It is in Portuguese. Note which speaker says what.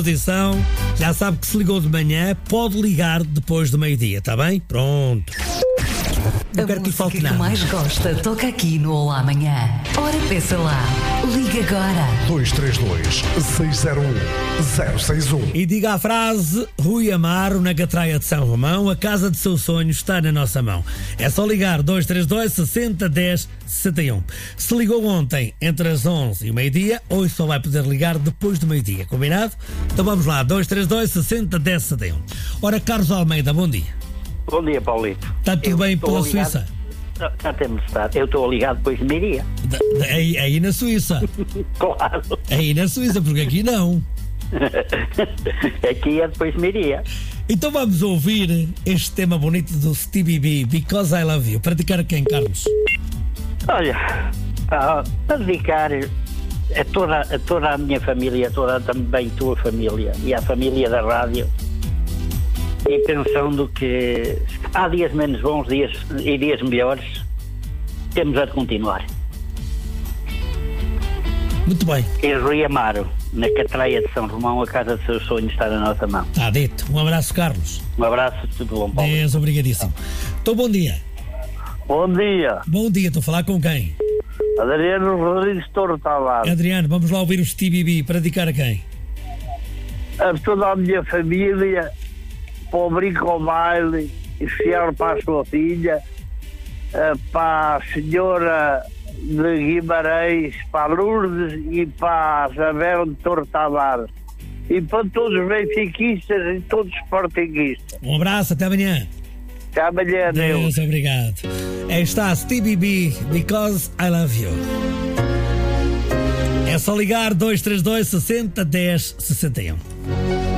Speaker 1: Posição, já sabe que se ligou de manhã, pode ligar depois do meio-dia, está bem? Pronto. Não quero que lhe falte nada.
Speaker 2: A música que mais gosta toca aqui no Olá Amanhã. Ora, peça lá. Liga agora.
Speaker 3: 232-601-061.
Speaker 1: E diga a frase: Rui Amaro, na Catraia de São Romão, a casa de seu sonho está na nossa mão. É só ligar 232 60 10 61. Se ligou ontem entre as 11 e o meio-dia, hoje só vai poder ligar depois do meio-dia, combinado? Então vamos lá, 232 60 10 61. Ora, Carlos Almeida, bom dia.
Speaker 4: Bom dia, Paulito.
Speaker 1: Está tudo bem pela Suíça?
Speaker 4: Já temos de estar. Eu estou ligado depois de meio-dia.
Speaker 1: Aí na Suíça.
Speaker 4: Claro.
Speaker 1: Aí na Suíça, porque aqui não.
Speaker 4: Aqui é depois de meio-dia.
Speaker 1: Então vamos ouvir este tema bonito do Stevie B, Because I Love You. Para dedicar a quem, Carlos?
Speaker 4: Olha, para dedicar a toda a minha família, a toda também a tua família e a família da rádio, em pensão do que há dias menos bons e dias melhores, temos a de continuar.
Speaker 1: Muito bem.
Speaker 4: E Rui Amaro, na Catraia de São Romão, a casa de seus sonhos está na nossa mão.
Speaker 1: Está dito. Um abraço, Carlos.
Speaker 4: Um abraço, tudo bom, Paulo.
Speaker 1: Deus, obrigadíssimo. Então, bom dia.
Speaker 5: Bom dia,
Speaker 1: Bom dia, estou a falar com quem?
Speaker 5: Adriano Rodrigues Toro Tavares.
Speaker 1: Adriano, vamos lá ouvir o Stevie B. Para dedicar a quem?
Speaker 5: A toda a minha família, para o brinco ao baile, especial para a sua filha, para a senhora de Guimarães, para a Lourdes e para a Isabel de Toro Tavares. E para todos os benfiquistas e todos os sportinguistas.
Speaker 1: Um abraço, até amanhã.
Speaker 5: Até amanhã, Deus.
Speaker 1: Deus, obrigado. Aí está Stevie B, Because I Love You. É só ligar 232 60 10 61.